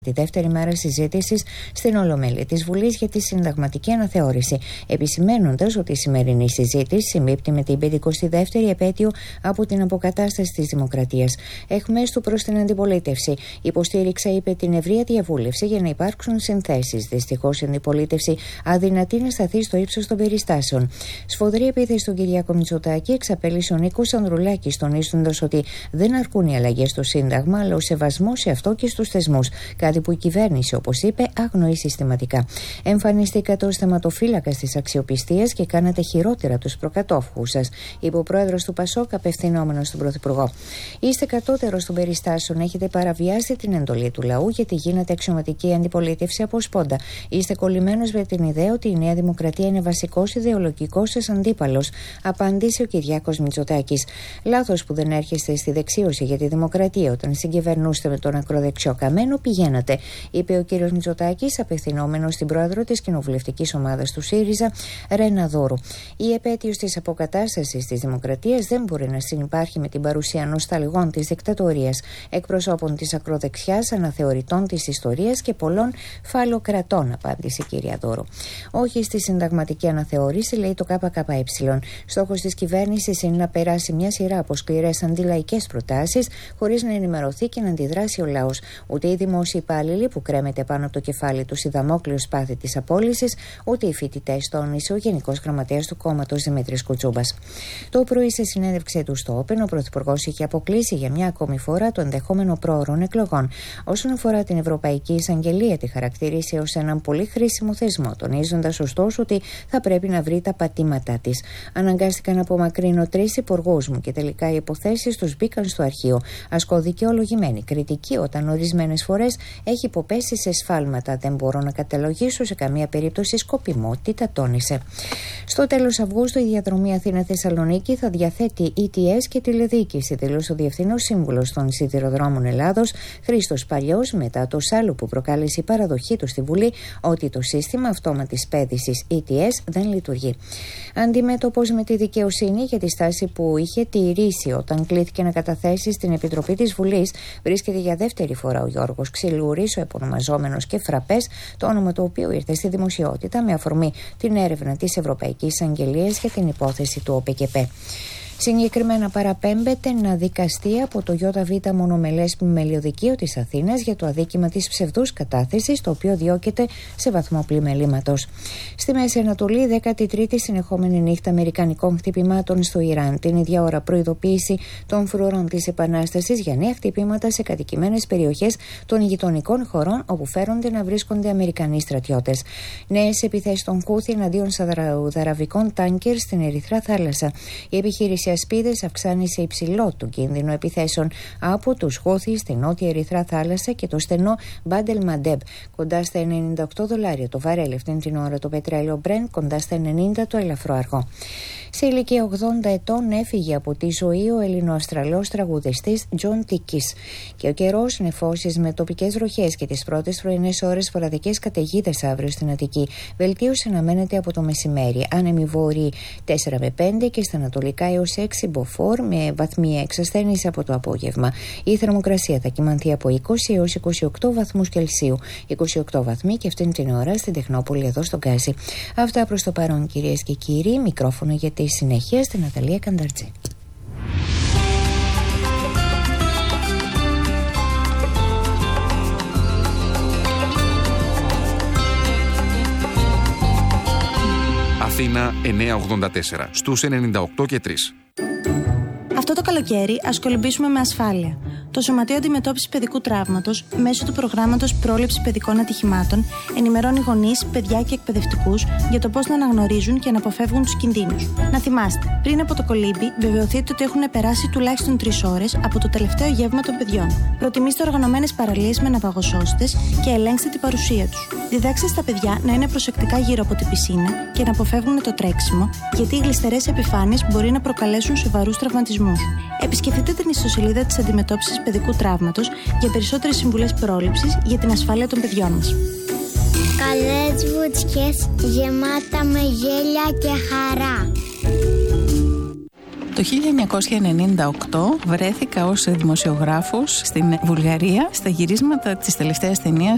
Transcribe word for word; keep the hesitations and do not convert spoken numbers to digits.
Τη δεύτερη μέρα συζήτησης στην Ολομέλεια της Βουλής για τη συνταγματική αναθεώρηση, επισημαίνοντας ότι η σημερινή συζήτηση συμπίπτει με την πενηκοστή δεύτερη επέτειο από την αποκατάσταση της Δημοκρατίας. Εχμέστου προς την αντιπολίτευση. Υποστήριξα, είπε, την ευρεία διαβούλευση για να υπάρξουν συνθέσεις. Δυστυχώς η αντιπολίτευση αδυνατεί να σταθεί στο ύψος των περιστάσεων. Σφοδρή επίθεση στον Κυριάκο Μητσοτάκη εξαπέλυσε ο Νίκος Ανδρουλάκης, τονίζοντας ότι δεν αρκούν οι αλλαγές στο Σύνταγμα, αλλά ο σεβασμός σε αυτό και στους θεσμούς. Κάτι που η κυβέρνηση, όπως είπε, αγνοεί συστηματικά. Εμφανιστήκατε ως θεματοφύλακας της αξιοπιστίας και κάνατε χειρότερα τους προκατόφχους σας, είπε ο πρόεδρος του Πασόκ, απευθυνόμενος στον Πρωθυπουργό. Είστε κατώτερος των περιστάσεων, έχετε παραβιάσει την εντολή του λαού γιατί γίνατε αξιωματική αντιπολίτευση από σπόντα. Είστε κολλημένος με την ιδέα ότι η Νέα Δημοκρατία είναι βασικός ιδεολογικός σας αντίπαλος, απάντησε ο Κυριάκος Μητσοτάκης. Λάθος που δεν έρχεστε στη δεξίωση για τη Δημοκρατία όταν συγκυβερνούστε με τον ακροδεξιό Καμένο, πηγαίνατε, είπε ο κ. Μητσοτάκης, απευθυνόμενος στην πρόεδρο της κοινοβουλευτικής ομάδας του ΣΥΡΙΖΑ, Ρένα Δώρου. Η επέτειος της αποκατάστασης της Δημοκρατίας δεν μπορεί να συνυπάρχει με την παρουσία νοσταλγών της δικτατορίας, εκπροσώπων της ακροδεξιάς, αναθεωρητών της ιστορίας και πολλών φαλοκρατών, απάντησε η κ. Δώρου. Όχι στη συνταγματική αναθεώρηση, λέει το ΚΚΕ. Στόχος της κυβέρνησης είναι να περάσει μια σειρά από σκληρές αντιλαϊκές προτάσεις, χωρίς να ενημερωθεί και να αντιδράσει ο λαός. Ούτε οι δημόσιοι υπάλληλοι που κρέμεται πάνω από το κεφάλι του η δαμόκλειο σπάθη της απόλυσης, ούτε οι φοιτητές, τόνισε ο Γενικός Γραμματέας του κόμματος Δημήτρης Κουτσούμπας. Το πρωί, σε συνέντευξή του στο Όπεν, ο Πρωθυπουργός είχε αποκλείσει για μια ακόμη φορά το ενδεχόμενο πρόωρων εκλογών. Όσον αφορά την Ευρωπαϊκή Εισαγγελία, τη χαρακτήρισε ως έναν πολύ χρήσιμο θεσμό, τονίζοντας ωστόσο ότι θα πρέπει να βρει τα πατήματά της. Αναγκάστηκα να απομακρύνω τρεις υπουργούς μου και τελικά οι υποθέσεις τους μπήκαν στο αρχείο. Ασκώ δικαιολογημένη κριτική όταν ορισμένες φορές έχει υποπέσει σε σφάλματα. Δεν μπορώ να καταλογίσω σε καμία περίπτωση σκοπιμότητα, τόνισε. Στο τέλος Αυγούστου, η διαδρομή Αθήνα-Θεσσαλονίκη θα διαθέτει ι τι ες και τηλεδιοίκηση, δήλωσε ο Διευθυνός Σύμβουλος των Σιδηροδρόμων Ελλάδος, Χρήστος Παλιός, μετά το σάλου που προκάλεσε η παραδοχή του στη Βουλή ότι το σύστημα αυτόματης πέδησης ι τι ες δεν λειτουργεί. Αντιμέτωπος με τη δικαιοσύνη για τη στάση που είχε τηρήσει όταν κλήθηκε να καταθέσει στην Επιτροπή της Βουλής, βρίσκεται για δεύτερη φορά ο Γιώργος Ξυλούρης, ο επωνομαζόμενος και Φραπές, το όνομα του οποίου ήρθε στη δημοσιότητα με αφορμή την έρευνα της Ευρωπαϊκής Αγγελίας για την υπόθεση του ΟΠΕΚΕΠΕ. Συγκεκριμένα παραπέμπεται να δικαστεί από το ΙΒ Μονομελές Μελιωδικείο της Αθήνας για το αδίκημα της ψευδούς κατάθεσης, το οποίο διώκεται σε βαθμό πλημελήματος. Στη Μέση Ανατολή, δέκατη τρίτη συνεχόμενη νύχτα αμερικανικών χτυπημάτων στο Ιράν. Την ίδια ώρα, προειδοποίηση των φρουρών της Επανάστασης για νέα χτυπήματα σε κατοικημένες περιοχές των γειτονικών χωρών όπου φέρονται να βρίσκονται Αμερικανοί στρατιώτες. Νέες επιθέσεις των Χούθι εναντίον σαουδαραβικών τάνκερ στην Ερυθρά Θάλασσα. Η επιχείρηση Ασπίδες αυξάνει σε υψηλό τον κίνδυνο επιθέσεων από τους Χούθι στη νότια Ερυθρά Θάλασσα και το στενό Μπάντελ Μαντέμπ, κοντά στα ενενήντα οκτώ δολάρια το βαρέλι αυτήν την ώρα, το πετρέλαιο Brent κοντά στα ενενήντα το ελαφρό αργό. Σε ηλικία ογδόντα ετών έφυγε από τη ζωή ο Ελληνοαυστραλός τραγουδιστής Τζον Τίκης. Και ο καιρός, νεφώσεις με τοπικές βροχές και τις πρώτες πρωινές ώρες φοραδικές καταιγίδες αύριο στην Αττική. Βελτίωση αναμένεται από το μεσημέρι. Άνεμοι βόρειοι τέσσερα με πέντε και στα ανατολικά έως έξι μποφόρ με βαθμία εξασθένηση από το απόγευμα. Η θερμοκρασία θα κυμανθεί από είκοσι έως είκοσι οκτώ βαθμούς Κελσίου. είκοσι οκτώ βαθμοί και αυτήν την ώρα στην Τεχνόπολη εδώ στον Γκάζι. Αυτά προς το παρόν, κυρίες και κύριοι. Μικρόφωνο για τη συνέχεια στην Ναταλία Κανταρτζή. Αθήνα εννιακόσια ογδόντα τέσσερα, στους ενενήντα οκτώ και τρία. Αυτό το καλοκαίρι ας κολυμπήσουμε με ασφάλεια. Το Σωματείο Αντιμετώπισης Παιδικού Τραύματος, μέσω του προγράμματος πρόληψης παιδικών ατυχημάτων, ενημερώνει γονείς, παιδιά και εκπαιδευτικούς για το πώς να αναγνωρίζουν και να αποφεύγουν τους κινδύνους. Να θυμάστε, πριν από το κολύμπι, βεβαιωθείτε ότι έχουν περάσει τουλάχιστον τρεις ώρες από το τελευταίο γεύμα των παιδιών. Προτιμήστε οργανωμένες παραλίες με ναυαγοσώστες και ελέγξτε την παρουσία τους. Διδάξτε στα παιδιά να είναι προσεκτικά γύρω από την πισίνα και να αποφεύγουν το τρέξιμο, γιατί οι γλιστερές επιφάνειες μπορεί να προκαλέσουν σοβαρούς τραυματισμούς. Επισκεφτείτε την ιστοσελίδα της Αντιμετώπισης Παιδικού Τραύματος για περισσότερες συμβουλές πρόληψης για την ασφάλεια των παιδιών μας. Καλές βουτσιές γεμάτα με γέλια και χαρά. Το χίλια εννιακόσια ενενήντα οκτώ βρέθηκα ως δημοσιογράφος στην Βουλγαρία στα γυρίσματα της τελευταίας ταινίας